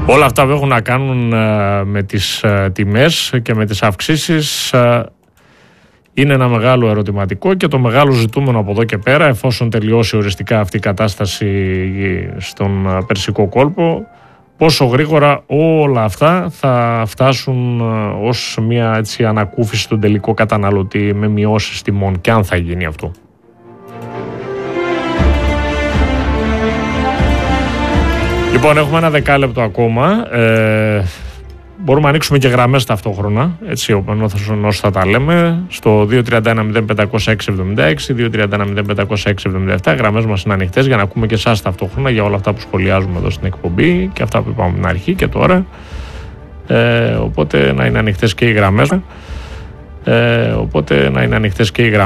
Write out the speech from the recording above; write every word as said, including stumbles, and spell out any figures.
Όλα αυτά που έχουν να κάνουν ε, με τις ε, τιμές και με τις αυξήσεις ε, είναι ένα μεγάλο ερωτηματικό, και το μεγάλο ζητούμενο από εδώ και πέρα, εφόσον τελειώσει οριστικά αυτή η κατάσταση στον Περσικό κόλπο, πόσο γρήγορα όλα αυτά θα φτάσουν ως μια έτσι ανακούφιση στον τελικό καταναλωτή με μειώσεις τιμών, και αν θα γίνει αυτό. Λοιπόν, έχουμε ένα δεκάλεπτο ακόμα. Ε, μπορούμε να ανοίξουμε και γραμμές ταυτόχρονα, έτσι, όσο θα τα λέμε, στο δύο τρία ένα μηδέν πέντε μηδέν έξι επτά έξι, δύο τρία ένα μηδέν πέντε μηδέν έξι επτά επτά. Γραμμές μας είναι ανοιχτές για να ακούμε και εσάς ταυτόχρονα για όλα αυτά που σχολιάζουμε εδώ στην εκπομπή και αυτά που είπαμε στην αρχή και τώρα. Ε, οπότε να είναι ανοιχτές και οι γραμμές. Ε, οπότε να είναι ανοιχτές και οι γραμμές.